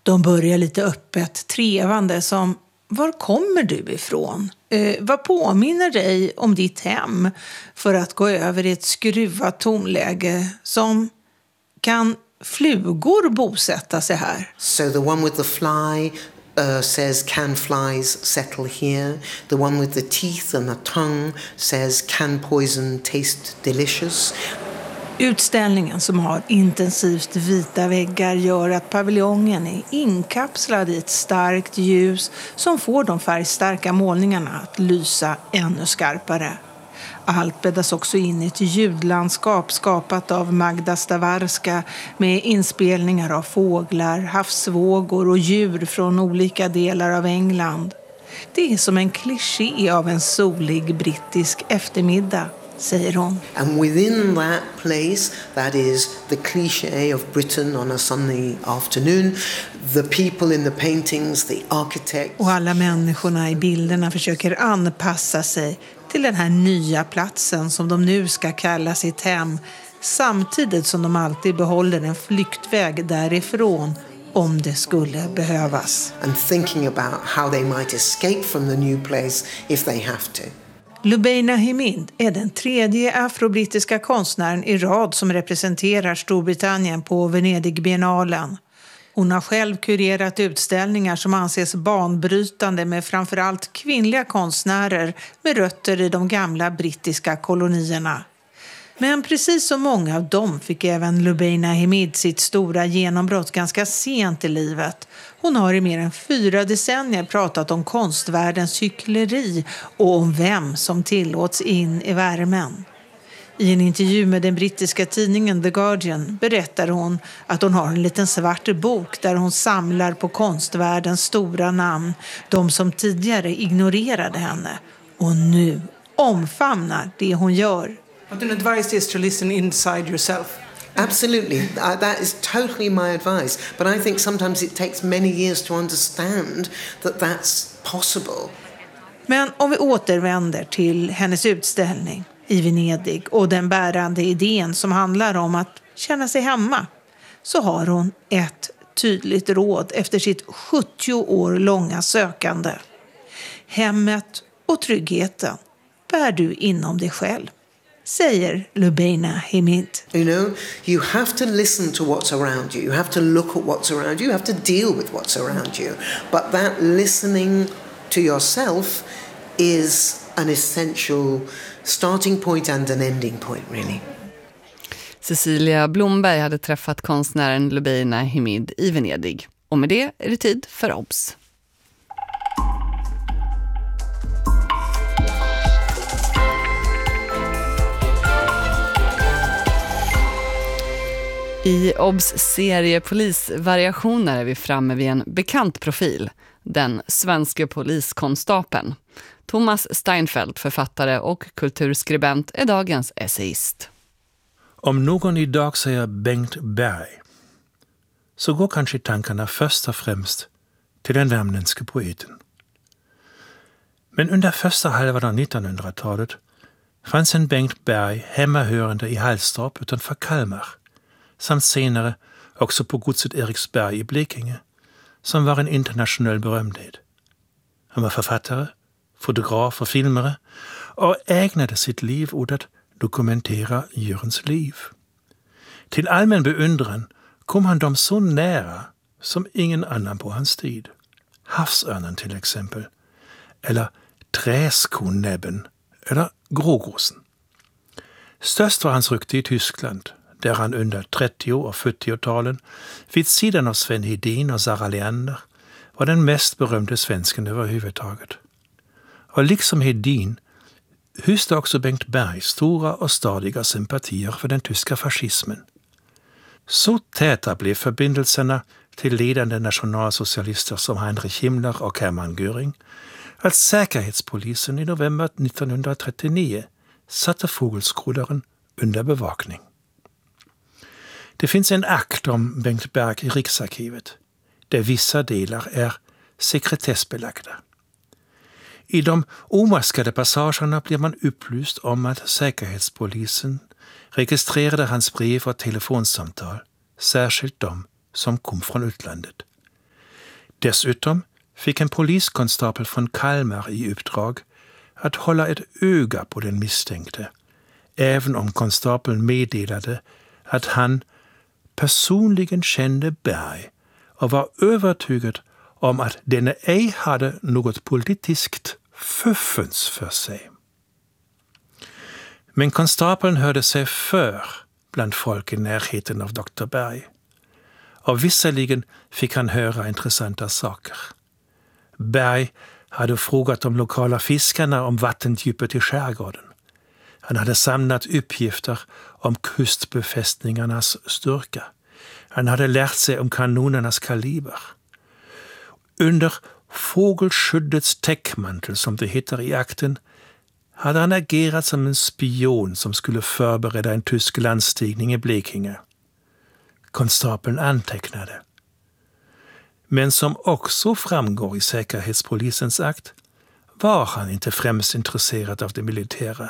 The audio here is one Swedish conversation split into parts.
De börjar lite öppet, trevande som: var kommer du ifrån? Vad påminner dig om ditt hem? För att gå över i ett skruvat tonläge som: kan flugor bosätta sig här? So the one with the fly says, can flies settle here? The one with the teeth and the tongue says, can poison taste delicious? Utställningen, som har intensivt vita väggar, gör att paviljongen är inkapslad i ett starkt ljus som får de färgstarka målningarna att lysa ännu skarpare. Allt bäddas också in i ett ljudlandskap skapat av Magda Stawarska med inspelningar av fåglar, havsvågor och djur från olika delar av England. Det är som en kliché av en solig brittisk eftermiddag, säger hon. And within that place, that is the cliché of Britain on a sunny afternoon, the people in the paintings, the architects. Och alla människorna i bilderna försöker anpassa sig till den här nya platsen som de nu ska kalla sitt hem, samtidigt som de alltid behåller en flyktväg därifrån om det skulle behövas. And thinking about how they might escape from the new place if they have to. Lubaina Himid är den tredje afrobrittiska konstnären i rad som representerar Storbritannien på Venedig-biennalen. Hon har själv kurerat utställningar som anses banbrytande med framförallt kvinnliga konstnärer med rötter i de gamla brittiska kolonierna. Men precis som många av dem fick även Lubaina Himid sitt stora genombrott ganska sent i livet. Hon har i mer än 4 decennier pratat om konstvärldens hyckleri och om vem som tillåts in i värmen. I en intervju med den brittiska tidningen The Guardian berättar hon att hon har en liten svart bok där hon samlar på konstvärldens stora namn, de som tidigare ignorerade henne och nu omfamnar det hon gör. But an advice is to listen inside yourself. Absolutely, that is totally my advice. But I think sometimes it takes many years to understand that that's possible. Men om vi återvänder till hennes utställning i Venedig och den bärande idén som handlar om att känna sig hemma, så har hon ett tydligt råd efter sitt 70 år långa sökande. Hemmet och tryggheten bär du inom dig själv, säger Lubaina Himid. You know, you have to listen to what's around you. You have to look at what's around you. You have to deal with what's around you. But that listening to yourself is an essential starting point and an ending point, really. Cecilia Blomberg hade träffat konstnären Lubaina Himid i Venedig. Och med det är det tid för OBS. I OBS serie Polisvariationer är vi framme vid en bekant profil, den svenska poliskonstapeln. Thomas Steinfeld, författare och kulturskribent, är dagens essayist. Om någon idag säger Bengt Berg, så går kanske tankarna först och främst till den värmländske poeten. Men under första halvan av 1900-talet fanns en Bengt Berg hemmahörande i Hallstorp utanför Kalmar, samt senare också på godset Eriksberg i Blekinge, som var en internationell berömdhet. Han var författare, fotograf och filmare och ägnade sitt liv åt att dokumentera djurens liv. Till allmän beundran kom han dem så nära som ingen annan på hans tid. Havsörnen till exempel, eller träskonäbben, eller grågåsen. Störst var hans rykte i Tyskland, där han under 30- och 40-talen vid sidan av Sven Hedin och Sara Leander var den mest berömde svensken överhuvudtaget. Och liksom Hedin hyste också Bengt Berg stora och stadiga sympatier för den tyska fascismen. Så täta blev förbindelserna till ledande nationalsocialister som Heinrich Himmler och Hermann Göring att säkerhetspolisen i november 1939 satte fågelskådaren under bevakning. Det finns en akt om Bengt Berg i Riksarkivet, där vissa delar är sekretessbelagda. I de omaskade passagerna blir man upplyst om att säkerhetspolisen registrerade hans brev och telefonsamtal, särskilt de som kom från utlandet. Dessutom fick en poliskonstapel från Kalmar i uppdrag att hålla ett öga på den misstänkte, även om konstapeln meddelade att han personligen kände Berg och var övertygad om att denne ej hade något politiskt fuffens för sig. Men konstapeln hörde sig för bland folk i närheten av Dr. Berg. Och visserligen fick han höra intressanta saker. Berg hade frågat de lokala fiskarna om vattendjupet i skärgården. Han hade samlat uppgifter om kustbefästningarnas styrka. Han hade lärt sig om kanonernas kaliber. Under fågelskyddets täckmantel, som det heter i akten, hade han agerat som en spion som skulle förbereda en tysk landstigning i Blekinge. Konstapeln antecknade. Men som också framgår i säkerhetspolisens akt var han inte främst intresserad av det militära.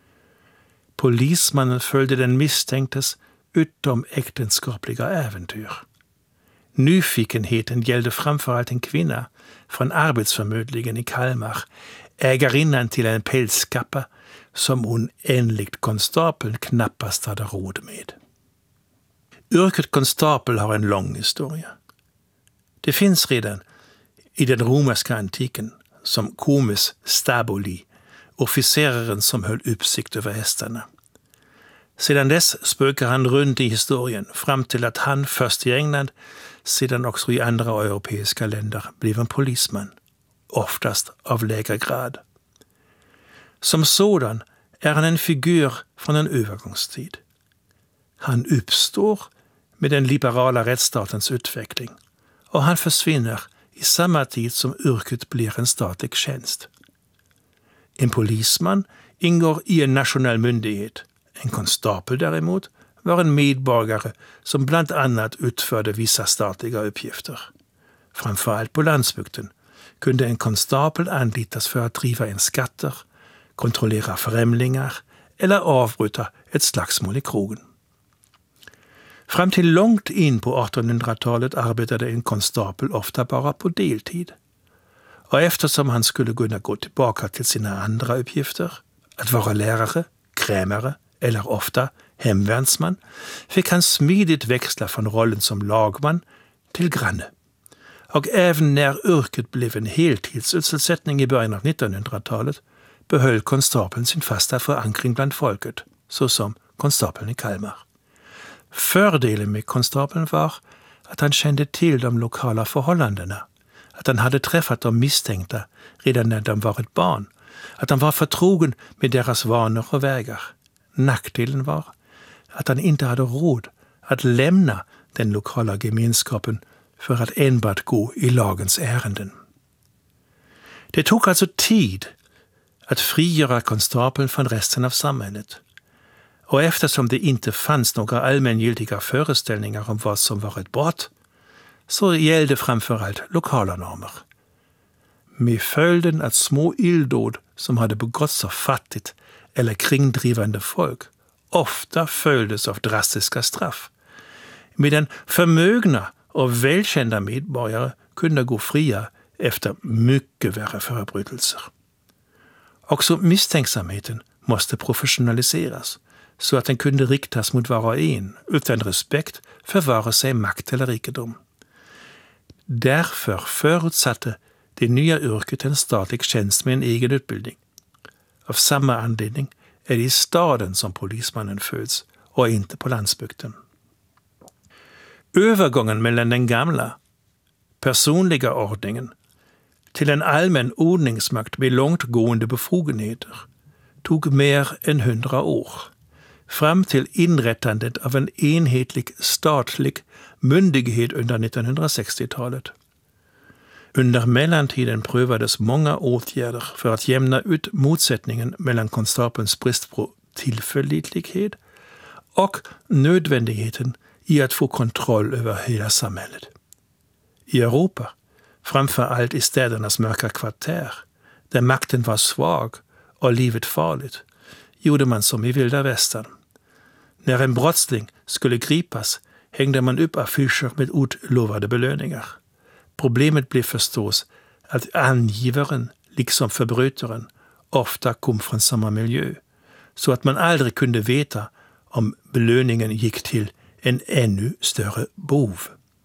Polismannen följde den misstänktes utomäktenskapliga äventyr. Nyfikenheten gällde framförallt en kvinna från arbetsförmedlingen i Kalmar, ägarinnan till en pälskappa som hon enligt konstapeln knappast hade råd med. Yrket konstapel har en lång historia. Det finns redan i den romerska antiken som comes stabuli, officeraren som höll uppsikt över hästarna. Sedan dess spökar han runt i historien fram till att han först i England, sedan också i andra europeiska länder, blev en polisman, oftast av lägre grad. Som sådan är han en figur från en övergångstid. Han uppstår med den liberala rättsstatens utveckling och han försvinner i samma tid som yrket blir en statlig tjänst. En polisman ingår i en nationell myndighet. En konstapel däremot var en medborgare som bland annat utförde vissa statliga uppgifter. Framförallt på landsbygden kunde en konstapel anlitas för att driva in skatter, kontrollera främlingar eller avbryta ett slagsmål i krogen. Fram till långt in på 1800-talet arbetade en konstapel ofta bara på deltid. Och eftersom han skulle kunna gå tillbaka till sina andra uppgifter, att vara lärare, krämare eller ofta hemvärnsman, fick han smidigt växla från rollen som lagman till granne. Och även när yrket blev en heltidssysselsättning i början av 1900-talet behöll konstapeln sin fasta förankring bland folket, såsom konstapeln i Kalmar. Fördelen med konstapeln var att han kände till de lokala förhållandena, att han hade träffat de misstänkta redan när de var ett barn, att han var förtrogen med deras vanor och vägar. Nackdelen var att han inte hade råd att lämna den lokala gemenskapen för att enbart gå i lagens ärenden. Det tog alltså tid att frigöra konstapeln från resten av samhället. Och eftersom det inte fanns några allmängiltiga föreställningar om vad som var ett brott, så gällde framförallt lokala normer. Med följden att små illdåd som hade begåtts av fattigt eller kringdrivande folk ofta följdes av drastiska straff, medan förmögna och välkända medborgare kunde gå fria efter mycket värre förbrytelser. Också misstänksamheten måste professionaliseras så att den kunde riktas mot var och en utan respekt för vare sig makt eller rikedom. Därför förutsatte det nya yrket en statlig tjänst med en egen utbildning. Av samma anledning är det i staden som polismannen föds och inte på landsbygden. Övergången mellan den gamla, personliga ordningen till en allmän ordningsmakt med långtgående befogenheter tog mer än 100 år, fram till inrättandet av en enhetlig statlig myndighet under 1960-talet. Under mellantiden prövades många åtgärder för att jämna ut motsättningen mellan konstapelns brist på tillförlitlighet och nödvändigheten i att få kontroll över hela samhället. I Europa, framför allt i städernas mörka kvarter, där makten var svag och livet farligt, gjorde man som i vilda västern. När en brottsling skulle gripas hängde man upp affischer med utlovade belöningar. Problemet blev förstås att angivaren, liksom förbrytaren, ofta kom från samma miljö, så att man aldrig kunde veta om belöningen gick till en ännu större bov.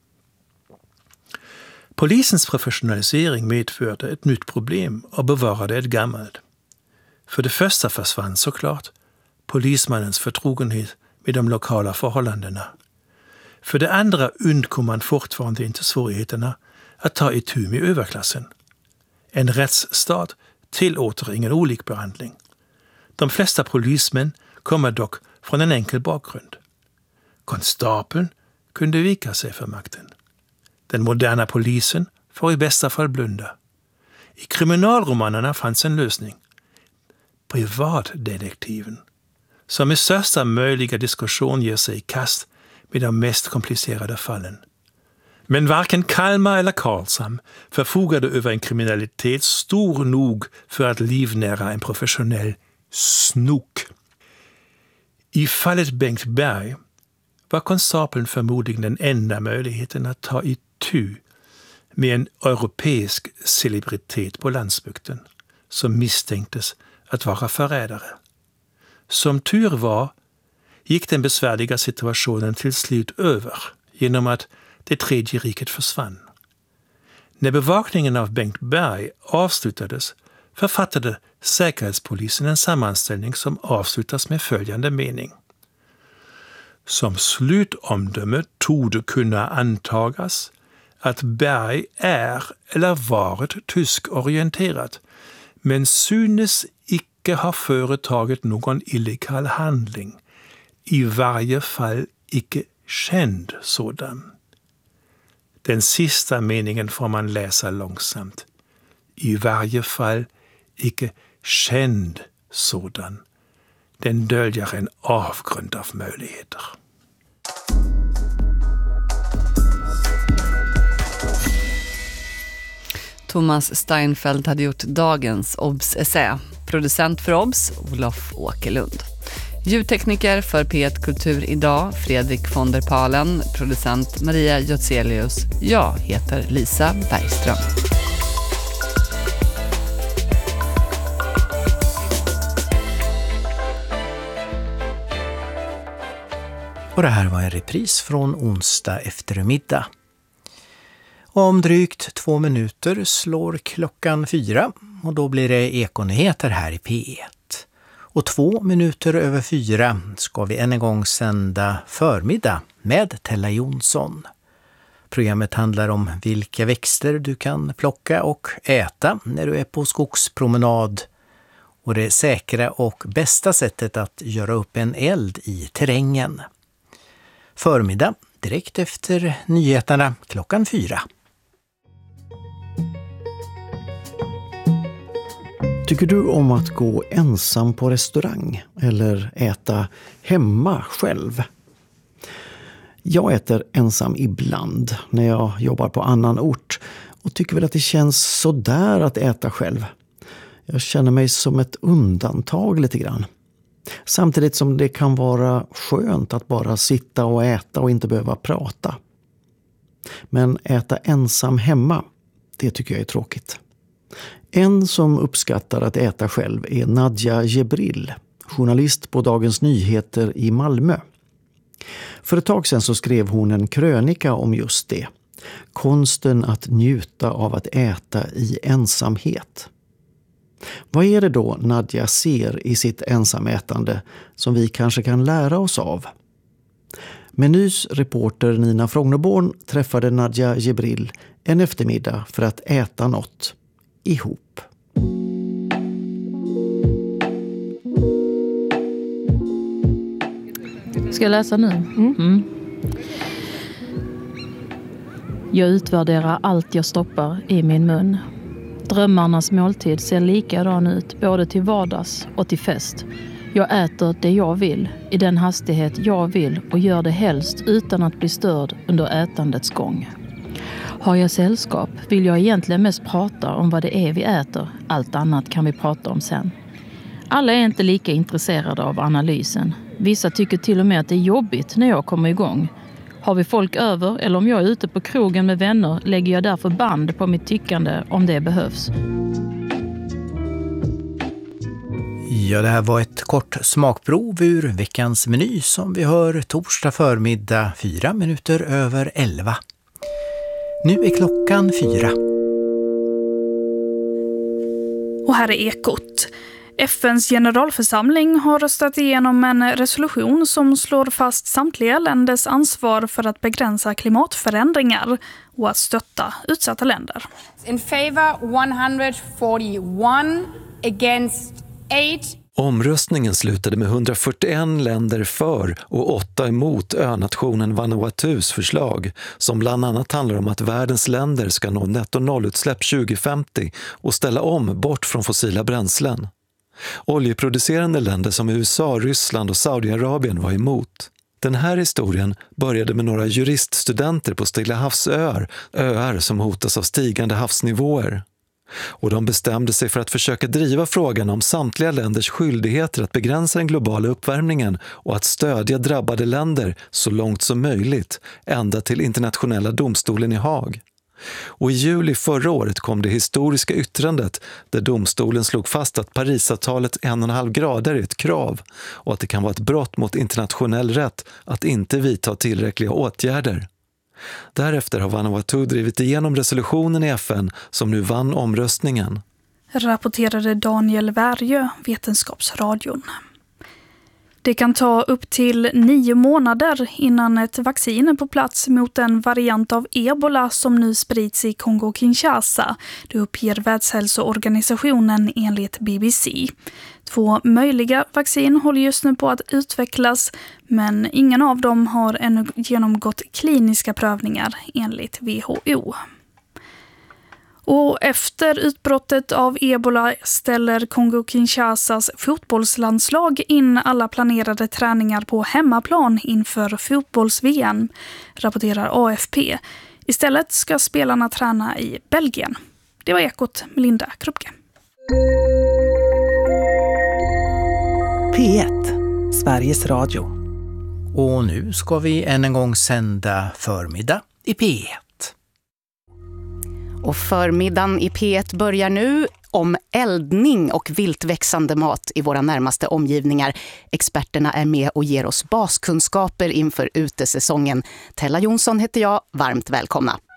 Polisens professionalisering medförde ett nytt problem och bevarade ett gammalt. För det första försvann såklart polismannens förtrogenhet med de lokala förhållandena. För det andra undkom man fortfarande inte svårigheterna att ta itu med överklassen. En rättsstat tillåter ingen olikbehandling. De flesta polismän kommer dock från en enkel bakgrund. Konstapeln kunde vika sig för makten. Den moderna polisen får i bästa fall blunda. I kriminalromanerna fanns en lösning. Privatdetektiven, som i största möjliga diskussion ger sig i kast med de mest komplicerade fallen. Men varken Kalmar eller Karlshamn förfogade över en kriminalitet stor nog för att livnära en professionell snok. I fallet Bengt Berg var konstapeln förmodligen den enda möjligheten att ta itu med en europeisk celebritet på landsbygden som misstänktes att vara förrädare. Som tur var gick den besvärliga situationen till slut över genom att det tredje riket försvann. När bevakningen av Bengt Berg avslutades författade Säkerhetspolisen en sammanställning som avslutas med följande mening. Som slutomdöme torde kunna antagas att Berg är eller varit tyskorienterat, men synes icke ha företagit någon illegal handling, i varje fall icke känd sådan. Den sista meningen får man läsa långsamt. I varje fall icke känd sådan. Den döljer en avgrund av möjligheter. Thomas Steinfeld hade gjort dagens Obs-essä. Producent för Obs, Olof Åkerlund. Ljudtekniker för P1 Kultur idag, Fredrik von der Palen. Producent Maria Jotselius. Jag heter Lisa Bergström. Och det här var en repris från onsdag eftermiddag. Om drygt 2 minuter slår klockan 4 och då blir det Ekonyheter här i P1. Och 2 minuter över 4 ska vi än en gång sända Förmiddag med Tella Jonsson. Programmet handlar om vilka växter du kan plocka och äta när du är på skogspromenad. Och det säkra och bästa sättet att göra upp en eld i terrängen. Förmiddag direkt efter nyheterna klockan 4. Tycker du om att gå ensam på restaurang eller äta hemma själv? Jag äter ensam ibland när jag jobbar på annan ort och tycker väl att det känns så där att äta själv. Jag känner mig som ett undantag lite grann. Samtidigt som det kan vara skönt att bara sitta och äta och inte behöva prata. Men äta ensam hemma, det tycker jag är tråkigt. En som uppskattar att äta själv är Nadja Jebril, journalist på Dagens Nyheter i Malmö. För ett tag sedan så skrev hon en krönika om just det. Konsten att njuta av att äta i ensamhet. Vad är det då Nadja ser i sitt ensamätande som vi kanske kan lära oss av? Menys reporter Nina Frognerborn träffade Nadja Jebril en eftermiddag för att äta något ihop. Ska jag läsa nu? Jag utvärderar allt jag stoppar i min mun. Drömmarnas måltid ser likadan ut både till vardags och till fest. Jag äter det jag vill, i den hastighet jag vill och gör det helst utan att bli störd under ätandets gång. Har jag sällskap vill jag egentligen mest prata om vad det är vi äter. Allt annat kan vi prata om sen. Alla är inte lika intresserade av analysen. Vissa tycker till och med att det är jobbigt när jag kommer igång. Har vi folk över eller om jag är ute på krogen med vänner lägger jag därför band på mitt tyckande om det behövs. Ja, det här var ett kort smakprov ur veckans meny som vi hör torsdag förmiddag 4 minuter över 11. Nu är klockan 4. Och här är Ekot. FNs generalförsamling har röstat igenom en resolution som slår fast samtliga länders ansvar för att begränsa klimatförändringar och att stötta utsatta länder. In favor 141, against 8. Omröstningen slutade med 141 länder för och 8 emot önationen Vanuatus förslag, som bland annat handlar om att världens länder ska nå netto-nollutsläpp 2050 och ställa om bort från fossila bränslen. Oljeproducerande länder som USA, Ryssland och Saudiarabien var emot. Den här historien började med några juriststudenter på Stilla havsöar, öar som hotas av stigande havsnivåer. Och de bestämde sig för att försöka driva frågan om samtliga länders skyldigheter att begränsa den globala uppvärmningen och att stödja drabbade länder så långt som möjligt, ända till internationella domstolen i Haag. Och i juli förra året kom det historiska yttrandet där domstolen slog fast att Parisavtalet 1,5 grader är ett krav och att det kan vara ett brott mot internationell rätt att inte vidta tillräckliga åtgärder. Därefter har Vanuatu drivit igenom resolutionen i FN som nu vann omröstningen. Rapporterade Daniel Värjö, Vetenskapsradion. Det kan ta upp till 9 månader innan ett vaccin är på plats mot en variant av ebola som nu sprids i Kongo-Kinshasa. Det uppger Världshälsoorganisationen enligt BBC. 2 möjliga vaccin håller just nu på att utvecklas, men ingen av dem har ännu genomgått kliniska prövningar enligt WHO. Och efter utbrottet av ebola ställer Kongo-Kinshasas fotbollslandslag in alla planerade träningar på hemmaplan inför fotbolls-VM, rapporterar AFP. Istället ska spelarna träna i Belgien. Det var Ekot med Linda Krupke. P1, Sveriges Radio. Och nu ska vi än en gång sända förmiddag i P1. Och förmiddagen i P1 börjar nu om eldning och viltväxande mat i våra närmaste omgivningar. Experterna är med och ger oss baskunskaper inför utesäsongen. Tella Jonsson heter jag, varmt välkomna.